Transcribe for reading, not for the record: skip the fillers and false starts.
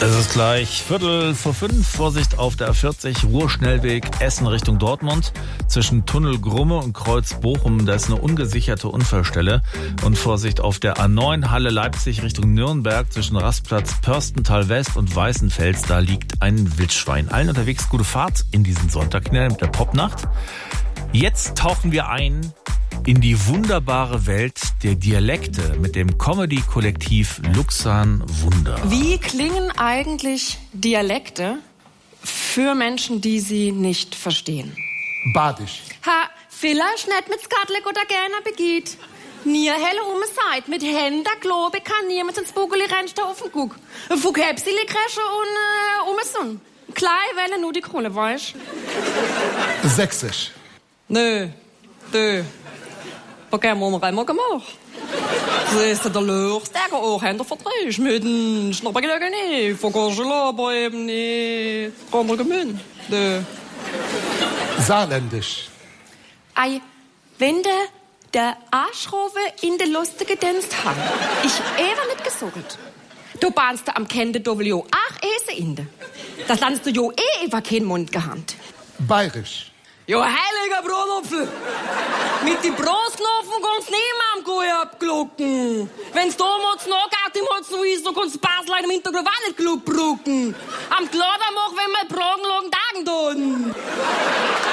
Es ist gleich 4:45. Vorsicht auf der A40, Ruhrschnellweg Essen Richtung Dortmund. Zwischen Tunnel Grumme und Kreuz Bochum, da ist eine ungesicherte Unfallstelle. Und Vorsicht auf der A9 Halle Leipzig Richtung Nürnberg. Zwischen Rastplatz Pörstental West und Weißenfels, da liegt ein Wildschwein. Allen unterwegs gute Fahrt in diesen Sonntag mit der Popnacht. Jetzt tauchen wir ein in die wunderbare Welt der Dialekte mit dem Comedy-Kollektiv Luxan Wunder. Wie klingen eigentlich Dialekte für Menschen, die sie nicht verstehen? Badisch. Ha, vielleicht nicht mit Skatlik oder gerne begeht. Nie helle Seid mit Händen, glaube ich, kann niemand ins Bugeli reinstehen auf den Guck. Vokabsili Kresche und Sonn. Klein Welle nur die Krone, weißt? Sächsisch. Nö. Wat kan man helemaal gemacht? Ze is de luchtsterke ooghendel verdrees met een snappergeluk niet. Voor Gosela, aber eben nicht. Andere Gemünd. Saarländisch. Ei, wenn der Arschrofe in der lustige Dienst hat, ich ever nicht gesogelt. Du bahnst am Kende W, ach, ese inde. Das landst du jo ever kein Mund gehabt. Bayerisch. Jo, heiliger Brotopfel! Mit die Brostknopfen kannst niemand gut abglucken. Wenn's damals noch geht, so ist, so kannst du Basel im Hintergrund auch nicht klug brucken. Am Glader mach, wenn wir Bragen lagen Tagen tun.